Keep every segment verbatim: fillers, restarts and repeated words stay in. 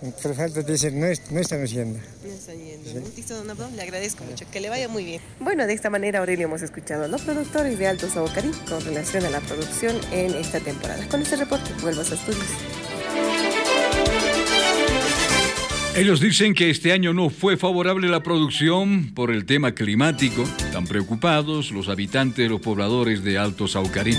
Por falta de decir, no, es, no estamos yendo. No están yendo, Sí. ¿no? Listo, don Abdo, le agradezco mucho. Que le vaya muy bien. Bueno, de esta manera, Aurelio, hemos escuchado a los productores de Alto Sabocarí con relación a la producción en esta temporada. Con este reporte, vuelvas a estudios. Ellos dicen que este año no fue favorable la producción por el tema climático. Están preocupados los habitantes, los pobladores de Alto Sabocarí.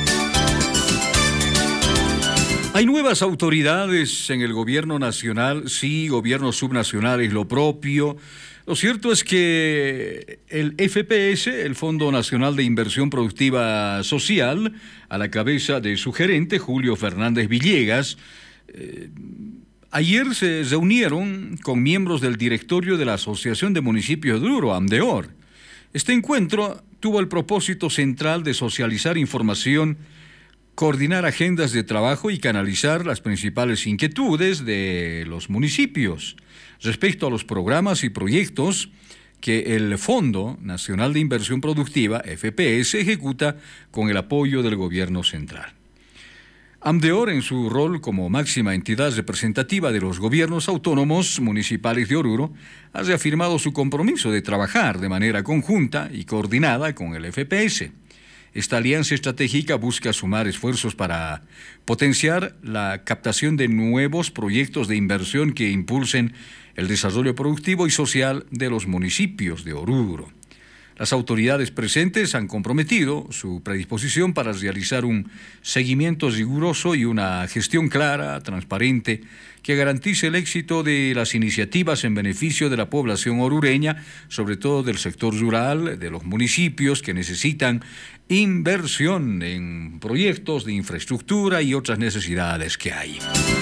Hay nuevas autoridades en el gobierno nacional, sí, gobierno subnacional es lo propio. Lo cierto es que el F P S, el Fondo Nacional de Inversión Productiva Social, a la cabeza de su gerente, Julio Fernández Villegas, eh, ayer se reunieron con miembros del directorio de la Asociación de Municipios de Oruro, AMDEOR. Este encuentro tuvo el propósito central de socializar información, coordinar agendas de trabajo y canalizar las principales inquietudes de los municipios respecto a los programas y proyectos que el Fondo Nacional de Inversión Productiva, F P S, ejecuta con el apoyo del gobierno central. AMDEOR, en su rol como máxima entidad representativa de los gobiernos autónomos municipales de Oruro, ha reafirmado su compromiso de trabajar de manera conjunta y coordinada con el F P S. Esta alianza estratégica busca sumar esfuerzos para potenciar la captación de nuevos proyectos de inversión que impulsen el desarrollo productivo y social de los municipios de Oruro. Las autoridades presentes han comprometido su predisposición para realizar un seguimiento riguroso y una gestión clara, transparente, que garantice el éxito de las iniciativas en beneficio de la población orureña, sobre todo del sector rural, de los municipios que necesitan inversión en proyectos de infraestructura y otras necesidades que hay.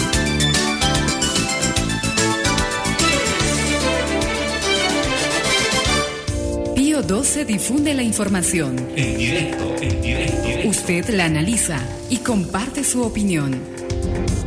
Pío doce difunde la información. En directo, en directo. Usted la analiza y comparte su opinión.